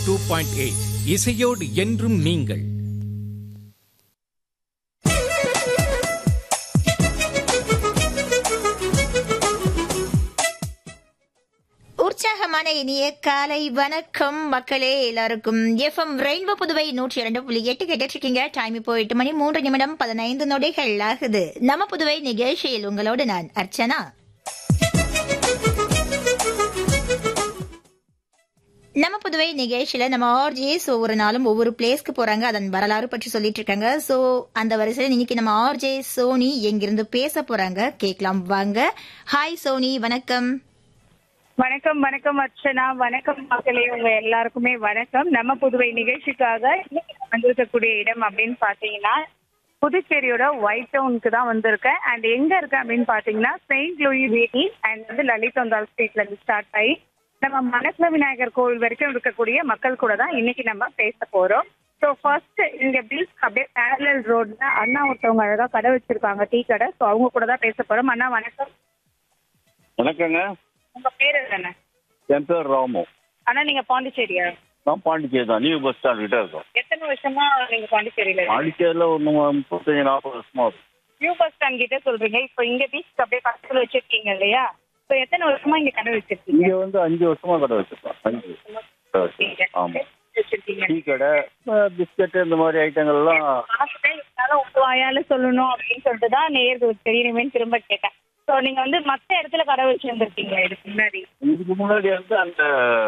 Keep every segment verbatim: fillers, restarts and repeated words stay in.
Two point eight இசையோடு என்றும் நீங்கள். உற்சாகமான இனிய காலை வணக்கம் மக்களே எல்லாருக்கும். எஃப்எம் ரெயின்போ புதுவை நூற்றி இரண்டு புள்ளி எட்டு கேட்டு இருக்கீங்க. டைம் இப்போ எட்டு மணி மூன்று நிமிடம் பதினைந்து நொடிகள் ஆகுது. நம்ம புதுவை நிகழ்ச்சியில் உங்களோடு நான் அர்ச்சனா. நம்ம புதுவை நிகழ்ச்சியில நம்ம ஆர்ஜேஸ் ஒவ்வொரு நாளும் ஒவ்வொரு பிளேஸ்க்கு போறாங்க, அதன் வரலாறு பற்றி சொல்லிட்டு இருக்காங்க. சோ அந்த வரிசையில இன்னைக்கு நம்ம ஆர்ஜே சோனி எங்கிருந்து பேச போறாங்க, கேட்கலாம் வாங்க. ஹாய் சோனி, வணக்கம். வணக்கம் வணக்கம் அர்ச்சனா, வணக்கம் மக்களே, உங்க எல்லாருக்குமே வணக்கம். நம்ம புதுவை நிகழ்ச்சிக்காக இன்னைக்கு வந்திருக்கக்கூடிய இடம் அப்படின்னு பாத்தீங்கன்னா புதுச்சேரியோட ஒயிட் டவுனுக்கு தான் வந்திருக்கேன். அண்ட் எங்க இருக்கு அப்படின்னு பாத்தீங்கன்னா செயின்ட் லூயி வீதி அண்ட் வந்து லலிதந்தால் ஸ்ட்ரீட்ல இருந்து ஸ்டார்ட் ஆகி நம்ம மணக்குள விநாயகர் கோவில் வரைக்கும் இருக்கக்கூடிய மக்கள் கூட தான் இன்னைக்கு நம்ம பேச போறோம். ஸோ ஃபர்ஸ்ட் இங்க பில்ஸ் அப்படியே பேரலல் ரோட்ல அண்ணா ஒருத்தவங்க அழகா கடை வச்சிருக்காங்க, டீ கடை. ஸோ அவங்க கூட தான் பேச போறோம். அண்ணா வணக்கம். வணக்கங்க. உங்க பேரு என்ன? என் பேர் ராமு. அண்ணா நீங்க பாண்டிச்சேரியா? நான் பாண்டிச்சேரி தான், நியூ பஸ் ஸ்டாண்ட் கிட்ட இருக்கோம். எத்தனை வருஷமா நீங்க பாண்டிச்சேரியில? பாண்டிச்சேரியில ஒரு முப்பத்தஞ்சு நாற்பது வருஷமா இருக்கும். நியூ பஸ் ஸ்டாண்ட் கிட்ட சொல்றீங்க, இப்போ இங்க பீச் அப்படியே பக்கத்துல வச்சிருக்கீங்க இல்லையா? ஸோ எத்தனை வருஷமா இங்க கடை வச்சிருக்கீங்க? இங்க வந்து அஞ்சு வருஷமா கடை வச்சிருக்கோம். அஞ்சு ஆமா. டீ கடை, பிஸ்கட், இந்த மாதிரி ஐட்டங்கள் எல்லாம் உங்க வாயால சொல்லணும் அப்படின்னு சொல்லிட்டு தான் நேருக்கு தெரியணுமேன்னு திரும்ப கேட்டேன். ஸோ நீங்க வந்து மற்ற இடத்துல கடை வச்சிருந்துருக்கீங்களா இதுக்கு முன்னாடி? இதுக்கு முன்னாடி வந்து அந்த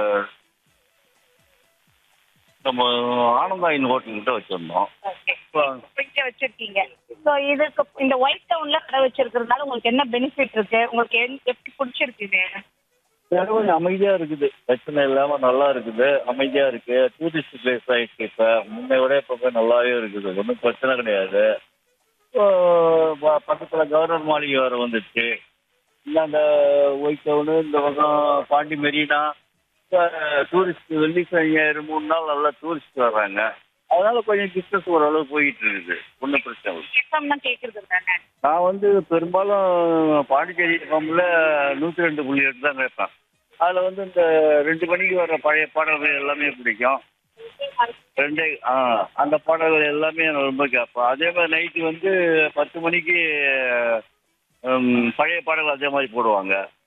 நம்ம ஆனந்தாயின் ஹோட்டல் கிட்ட வச்சிருந்தோம். இங்க வச்சிருக்கீங்க. ஸோ இதுக்கு இந்த ஒயிட் டவுன்ல கடை வச்சிருக்கிறதுனால உங்களுக்கு என்ன பெனிஃபிட் இருக்கு? உங்களுக்கு எப்படி பிடிச்சிருக்குது? இடம் கொஞ்சம் அமைதியா இருக்குது, பிரச்சனை இல்லாம நல்லா இருக்குது, அமைதியா இருக்கு. டூரிஸ்ட் பிளேஸ் ஆயிடுச்சு. இப்ப முன்னை விட இப்ப நல்லாவே இருக்குது, ஒன்றும் பிரச்சனை கிடையாது. பக்கத்துல கவர்னர் மாளிகை வேற வந்துச்சு. இல்லை அந்த ஒயிட் டவுனு, இந்த பக்கம் பாண்டி மெரினா, டூரிஸ்ட் வெள்ளிக்கிழமை ஞாயிறு மூணு நாள் நல்லா டூரிஸ்ட் வர்றாங்க. அதனால கொஞ்சம் பிஸ்னஸ் ஓரளவு போயிட்டு இருக்குது, ஒன்றும் பிரச்சனை இல்லை. கேட்கறது தானே. நான் வந்து பெரும்பாலும் பாண்டிச்சேரி எஃப்எம்ல நூற்றி ரெண்டு புள்ளி எட்டு தான் கேட்பேன். அதில் வந்து இந்த ரெண்டு மணிக்கு வர்ற பழைய பாடல்கள் எல்லாமே பிடிக்கும். ரெண்டே ஆ அந்த பாடல்கள் எல்லாமே நான் ரொம்ப கேட்பேன். அதே மாதிரி நைட்டு வந்து பத்து மணிக்கு பழைய பாடல்கள் அதே மாதிரி போடுவாங்க.